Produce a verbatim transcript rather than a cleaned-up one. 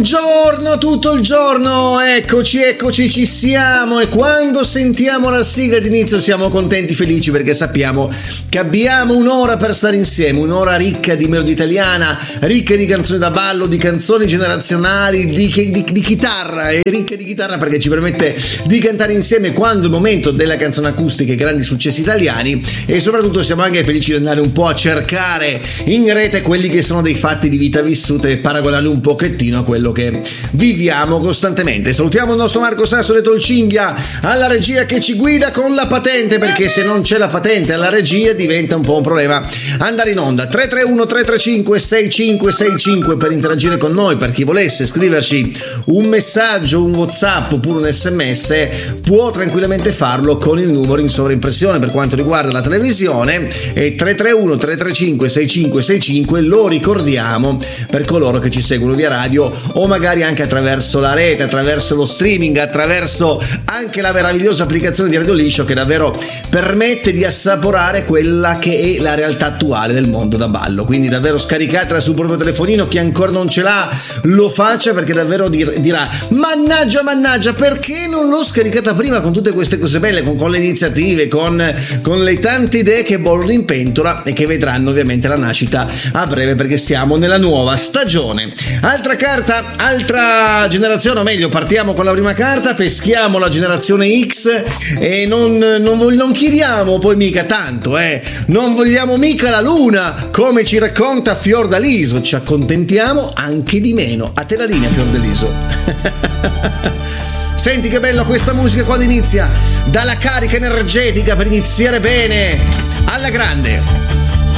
Buongiorno tutto il giorno, eccoci, eccoci, ci siamo e quando sentiamo la sigla d'inizio siamo contenti, felici perché sappiamo che abbiamo un'ora per stare insieme, un'ora ricca di melodia italiana, ricca di canzoni da ballo, di canzoni generazionali, di, di, di chitarra e ricca di chitarra perché ci permette di cantare insieme quando è il momento della canzone acustica e grandi successi italiani e soprattutto siamo anche felici di andare un po' a cercare in rete quelli che sono dei fatti di vita vissute e paragonarli un pochettino a quello che viviamo costantemente. Salutiamo il nostro Marco Sasso de Tolcinghia alla regia che ci guida con la patente, perché se non c'è la patente alla regia diventa un po' un problema andare in onda. Tre tre uno tre tre cinque sei cinque sei cinque per interagire con noi, per chi volesse scriverci un messaggio, un WhatsApp oppure un sms può tranquillamente farlo con il numero in sovraimpressione per quanto riguarda la televisione, e tre tre uno tre tre cinque sei cinque sei cinque lo ricordiamo per coloro che ci seguono via radio o magari anche attraverso la rete, attraverso lo streaming, attraverso anche la meravigliosa applicazione di Radio Liscio che davvero permette di assaporare quella che è la realtà attuale del mondo da ballo. Quindi davvero scaricatela sul proprio telefonino, chi ancora non ce l'ha lo faccia, perché davvero dir- dirà mannaggia mannaggia perché non l'ho scaricata prima, con tutte queste cose belle, con, con le iniziative, con, con le tante idee che bollono in pentola e che vedranno ovviamente la nascita a breve, perché siamo nella nuova stagione. Altra carta, altra generazione, o meglio partiamo con la prima carta, peschiamo la generazione X e non, non, non chiediamo poi mica tanto, eh non vogliamo mica la luna come ci racconta Fiordaliso, ci accontentiamo anche di meno. A te la linea, Fiordaliso. Senti che bella questa musica quando inizia, dalla carica energetica per iniziare bene alla grande.